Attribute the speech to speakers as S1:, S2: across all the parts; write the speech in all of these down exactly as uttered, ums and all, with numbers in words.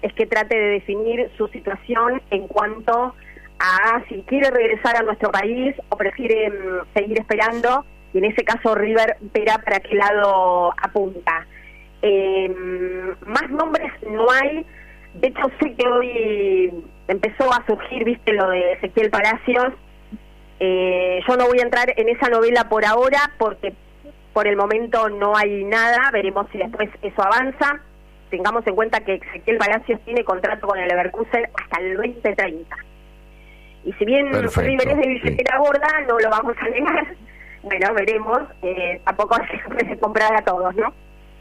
S1: es que trate de definir su situación en cuanto a si quiere regresar a nuestro país o prefiere um, seguir esperando, y en ese caso River verá para qué lado apunta. Eh, más nombres no hay. De hecho, sé que hoy empezó a surgir, viste, lo de Ezequiel Palacios. Eh, yo no voy a entrar en esa novela por ahora, porque por el momento no hay nada. Veremos si después eso avanza. Tengamos en cuenta que Ezequiel Palacios tiene contrato con el Leverkusen hasta el veinte treinta. Y si bien
S2: Perfecto,
S1: River es de billetera
S2: sí.
S1: gorda, no lo vamos a negar. Bueno, veremos. Eh, tampoco se se comprar a todos, ¿no?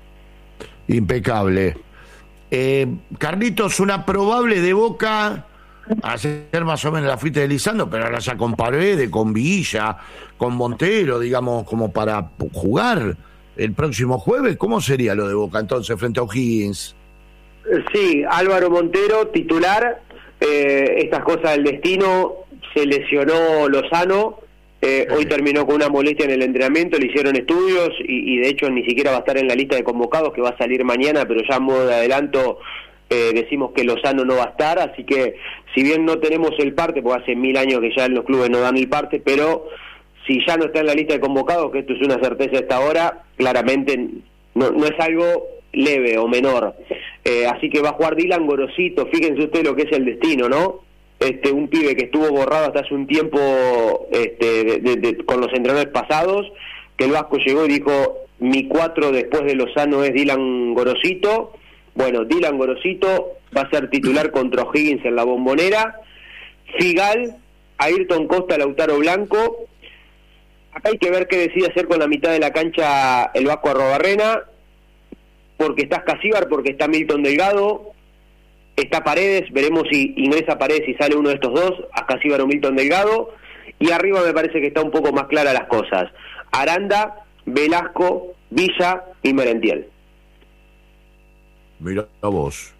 S2: Impecable. Eh, Carlitos, una probable de Boca, ayer más o menos la fuiste deslizando, pero ahora ya con Paredes, con Villa, con Montero, digamos, como para jugar el próximo jueves. ¿Cómo sería lo de Boca entonces frente a O'Higgins?
S3: Sí, Álvaro Montero, titular. Eh, estas cosas del destino, se lesionó Lozano. Eh, hoy terminó con una molestia en el entrenamiento, le hicieron estudios y, y de hecho ni siquiera va a estar en la lista de convocados que va a salir mañana, pero ya a modo de adelanto eh, decimos que Lozano no va a estar, así que si bien no tenemos el parte, porque hace mil años que ya en los clubes no dan el parte, pero si ya no está en la lista de convocados, que esto es una certeza a esta hora, claramente no, no es algo leve o menor. Eh, así que va a jugar Dylan Gorosito, fíjense ustedes lo que es el destino, ¿no? Este, un pibe que estuvo borrado hasta hace un tiempo este, de, de, de, con los entrenadores pasados, que el Vasco llegó y dijo, mi cuatro después de Lozano es Dylan Gorosito. Bueno, Dylan Gorosito va a ser titular contra O'Higgins en la Bombonera. Figal, Ayrton Costa, Lautaro Blanco. Acá hay que ver qué decide hacer con la mitad de la cancha el Vasco Arrobarrena, porque está Escasíbar, porque está Milton Delgado, está Paredes, veremos si ingresa Paredes y sale uno de estos dos, Escasíbar o Milton Delgado, y arriba me parece que está un poco más clara las cosas. Aranda, Velasco, Villa y Merentiel.
S2: Mirá vos.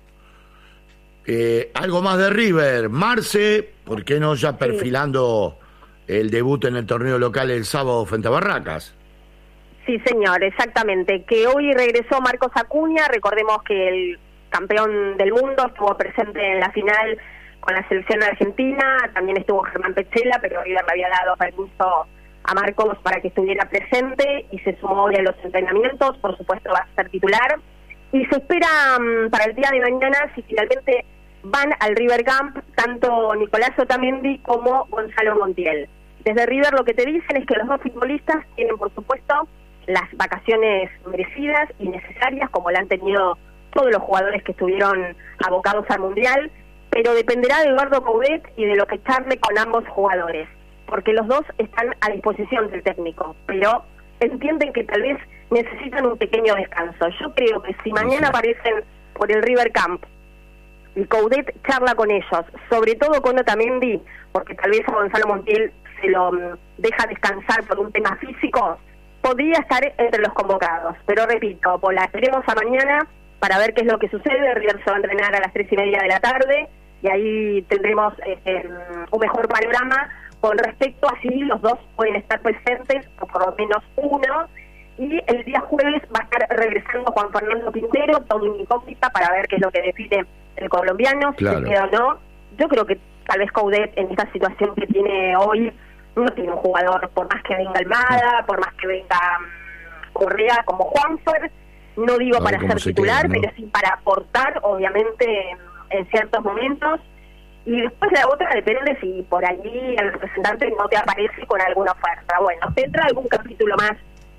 S2: Eh, algo más de River. Marce, ¿por qué no ya perfilando el debut en el torneo local el sábado frente a Barracas?
S1: Sí, señor, exactamente. Que hoy regresó Marcos Acuña, recordemos que el campeón del mundo estuvo presente en la final con la selección argentina, también estuvo Germán Pechela, pero River le había dado permiso a Marcos para que estuviera presente y se sumó hoy a los entrenamientos, por supuesto va a ser titular, y se espera um, para el día de mañana si finalmente van al River Camp tanto Nicolás Otamendi como Gonzalo Montiel. Desde River lo que te dicen es que los dos futbolistas tienen, por supuesto, las vacaciones merecidas y necesarias, como la han tenido todos los jugadores que estuvieron abocados al Mundial, pero dependerá de Eduardo Coudet y de lo que charle con ambos jugadores, porque los dos están a disposición del técnico, pero entienden que tal vez necesitan un pequeño descanso. Yo creo que si mañana aparecen por el River Camp y Coudet charla con ellos, sobre todo con Otamendi, porque tal vez a Gonzalo Montiel se lo um, deja descansar por un tema físico, podría estar entre los convocados. Pero repito, Pola, esperemos a mañana para ver qué es lo que sucede. River se va a entrenar a las tres y media de la tarde y ahí tendremos eh, un mejor panorama con respecto a si los dos pueden estar presentes, o por lo menos uno. Y el día jueves va a estar regresando Juan Fernando Quintero, todo una incógnita para ver qué es lo que define el colombiano,
S2: claro,
S1: si se queda o no. Yo creo que tal vez Coudet en esta situación que tiene hoy no tiene un jugador, por más que venga Almada, por más que venga um, Correa como Juanfer, no digo para ser titular, queda, ¿no? Pero sí para aportar, obviamente, en, en ciertos momentos. Y después la otra depende si por allí el representante no te aparece con alguna oferta. Bueno, tendrá algún capítulo más,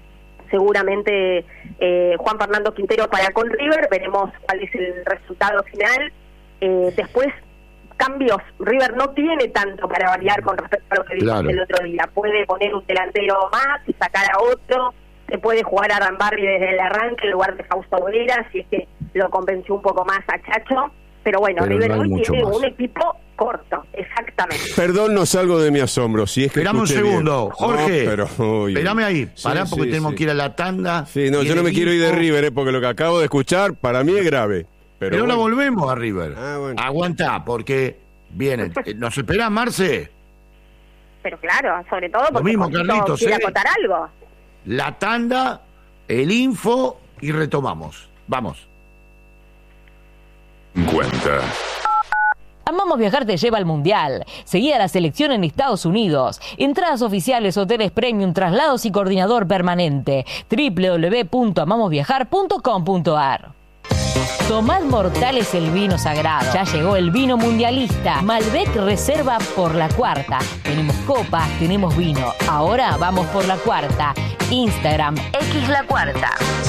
S1: seguramente eh, Juan Fernando Quintero para con River, veremos cuál es el resultado final. Eh, después, cambios, River no tiene tanto para variar con respecto a lo que vimos claro. el otro día. Puede poner un delantero más y sacar a otro, se puede jugar a Rambarri desde el arranque en lugar de Fausto Bolera, si es que lo convenció un poco más a Chacho. Pero bueno, pero River no hoy tiene más. Un equipo corto, exactamente.
S4: Perdón, no salgo de mi asombro. Si es que
S2: Esperame un segundo,
S4: bien.
S2: Jorge.
S4: No, pero, uy,
S2: Esperame ahí,
S4: sí,
S2: pará porque
S4: sí,
S2: tenemos
S4: sí.
S2: que ir a la tanda.
S4: Sí, no, yo no me equipo. quiero ir de River, eh, porque lo que acabo de escuchar para mí es grave. Pero,
S2: pero
S4: bueno.
S2: ahora volvemos a River.
S4: Ah, bueno.
S2: Aguanta, porque vienen. ¿Nos espera Marce?
S1: Pero claro, sobre todo porque
S2: lo mismo, Carlitos,
S1: quiere
S2: ¿eh?
S1: acotar algo.
S2: La tanda, el info y retomamos. Vamos.
S5: cincuenta.
S6: Amamos Viajar te lleva al Mundial. Seguí a la selección en Estados Unidos. Entradas oficiales, hoteles premium, traslados y coordinador permanente. doble u doble u doble u punto amamos viajar punto com punto a r. Tomad Mortales el vino sagrado. Ya llegó el vino mundialista. Malbec Reserva por la cuarta. Tenemos copas, tenemos vino. Ahora vamos por la cuarta. Instagram X la cuarta.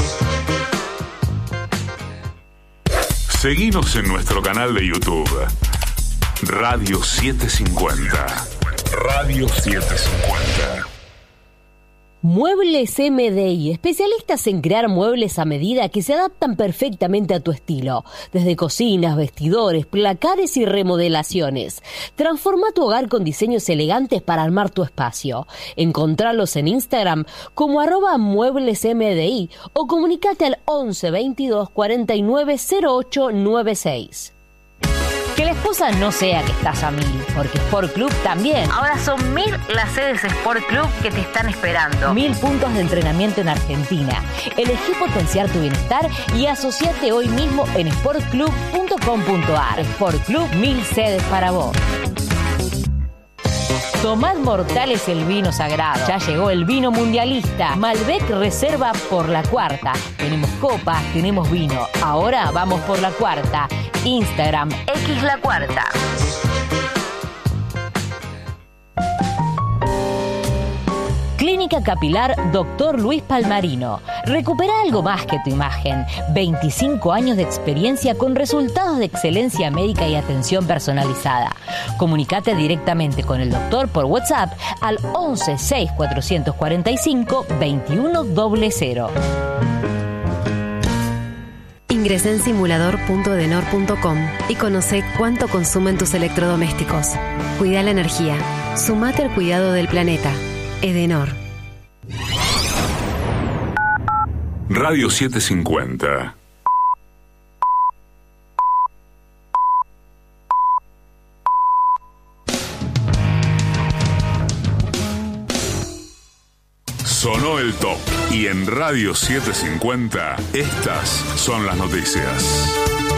S5: Seguinos en nuestro canal de YouTube. Radio setecientos cincuenta. Radio setecientos cincuenta.
S7: Muebles M D I, especialistas en crear muebles a medida que se adaptan perfectamente a tu estilo. Desde cocinas, vestidores, placares y remodelaciones. Transforma tu hogar con diseños elegantes para armar tu espacio. Encontralos en Instagram como arroba muebles M D I o comunicate al once veintidós cuarenta y nueve cero ocho noventa y seis.
S6: Que la excusa no sea que estás a mil, porque Sport Club también. Ahora son mil las sedes Sport Club que te están esperando. Mil puntos de entrenamiento en Argentina. Elegí potenciar tu bienestar y asociate hoy mismo en sport club punto com punto a r. Sport Club, mil sedes para vos. Tomad Mortales el vino sagrado. Ya llegó el vino mundialista. Malbec Reserva por la cuarta. Tenemos copas, tenemos vino. Ahora vamos por la cuarta. Instagram X la cuarta. Clínica Capilar Doctor Luis Palmarino. Recupera algo más que tu imagen. veinticinco años de experiencia con resultados de excelencia médica y atención personalizada. Comunicate directamente con el doctor por WhatsApp al once seis cuatrocientos cuarenta y cinco veintiuno cero cero.
S8: Ingresá en simulador punto edenor punto com y conoce cuánto consumen tus electrodomésticos. Cuida la energía. Sumate al cuidado del planeta. Edenor.
S5: Radio setecientos cincuenta. Sonó el top y en Radio setecientos cincuenta estas son las noticias.